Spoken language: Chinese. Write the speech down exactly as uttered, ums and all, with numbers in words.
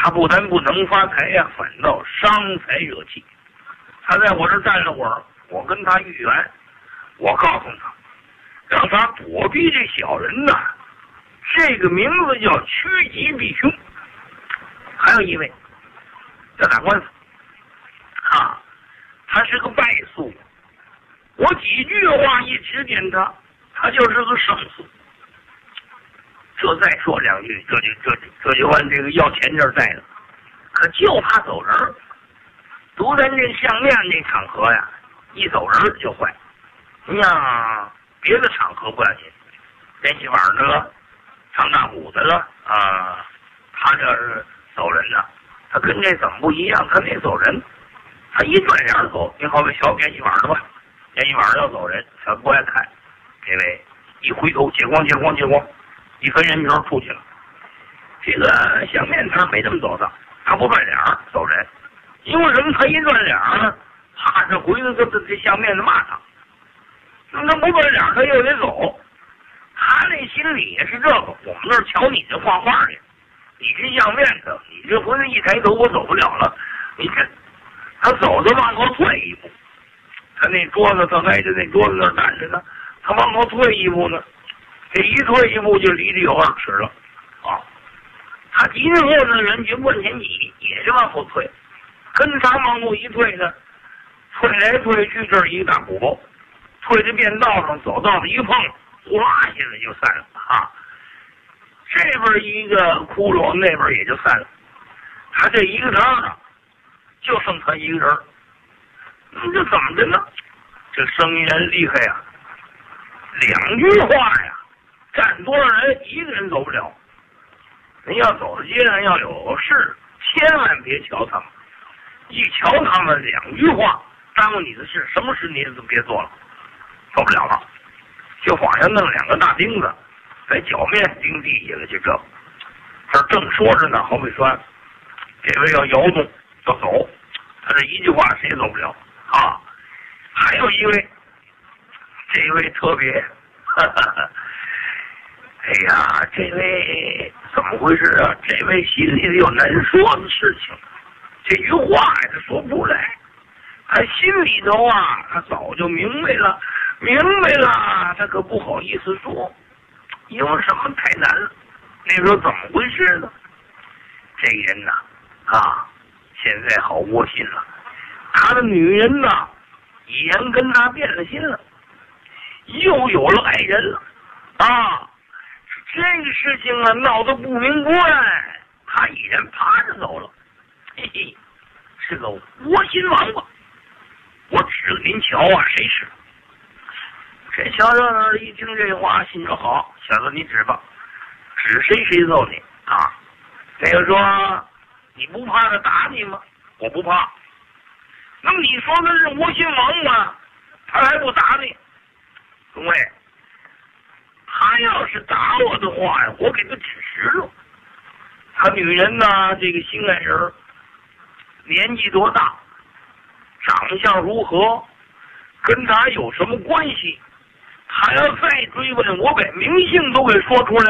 他不但不能发财呀、啊，反倒伤财惹气。他在我这站了会儿，我跟他预言，我告诉他，让他躲避这小人呐。这个名字叫趋吉避凶。还有一位在打官司啊，他是个败诉，我几句话一指点他，他就是个胜诉。这再说两句，这就这这就按这个要钱这儿带了，可就怕走人儿。独咱这相面这场合呀，一走人就坏。你像别的场合不要紧，连戏碗的了，唱大鼓的了啊，他这是走人呢。他跟这怎么不一样？他那走人，他一转脸走。你好比小编戏碗的吧，编戏碗要走人，他不爱看。这位一回头，借光借光借光。一分人头出去了，这个相面他没这么走的，他不转脸走人，因为什么？他一转脸呢，怕这回头这这相面的骂他，那他不转脸他又得走，他那心里也是这个。我们那儿瞧你这画画的，你是相面的，你这回头一抬头我走不了了，你这他走着往后退一步，他那桌子他挨着那桌子那儿站着呢，他往后退一步呢。这一退一步就离得有二尺了，啊！他急着后呢，人就往前挤，也是往后退，跟他往后一退呢，退来退去，这儿一个大鼓包，退到便道上，走道子一碰，呼啦一下子就散了啊！这边一个窟窿，那边也就散了。他这一个人啊，就剩他一个人，那这怎么的呢？这生意人厉害呀，两句话呀。站多少人，一个人走不了。人要走到街上要有事，千万别瞧他们。一瞧他们两句话，耽误你的事，什么事你也都别做了，走不了了。就往下弄两个大钉子，在脚面钉地下了，就这。这正说着呢，好比说，这位要摇动要走，他这一句话谁也走不了啊。还有一位，这位特别，哈哈哈。哎呀，这位怎么回事啊？这位心里有难说的事情，这句话呀，他说不出来。他心里头啊，他早就明白了，明白了，他可不好意思说，因为什么太难了。那时候怎么回事呢？这人呐，啊，现在好窝心了。他的女人呐，已然跟他变了心了，又有了爱人了，啊。这个事情啊，闹得不明不白，他已然趴着走了。嘿嘿，是个窝心王八。我指给您瞧啊，谁是？这瞧热闹的一听这话，心说好，小子你指吧，指谁谁揍你啊！那个说你不怕他打你吗？我不怕。那么你说他是窝心王八，他还不打你？各位。他要是打我的话呀，我给他指实了。他女人呢，这个心爱人年纪多大，长相如何，跟他有什么关系？他要再追问，我把名姓都给说出来。